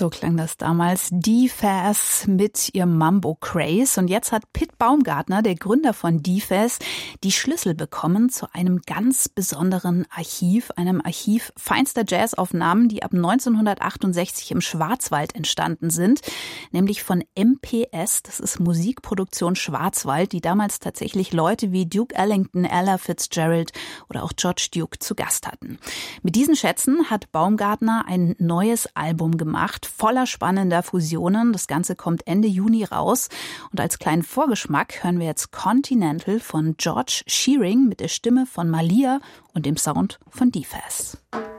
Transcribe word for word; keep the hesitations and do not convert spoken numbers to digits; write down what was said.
So klang das damals. D-Faz mit ihrem Mambo Craze. Und jetzt hat Pit Baumgartner, der Gründer von D-Faz, die Schlüssel bekommen zu einem ganz besonderen Archiv, einem Archiv feinster Jazzaufnahmen, die ab neunzehnhundertachtundsechzig im Schwarzwald entstanden sind, nämlich von M P S, das ist Musikproduktion Schwarzwald, die damals tatsächlich Leute wie Duke Ellington, Ella Fitzgerald oder auch George Duke zu Gast hatten. Mit diesen Schätzen hat Baumgartner ein neues Album gemacht, voller spannender Fusionen. Das Ganze kommt Ende Juni raus. Und als kleinen Vorgeschmack hören wir jetzt Continental von George Shearing mit der Stimme von Malia und dem Sound von D-Faz.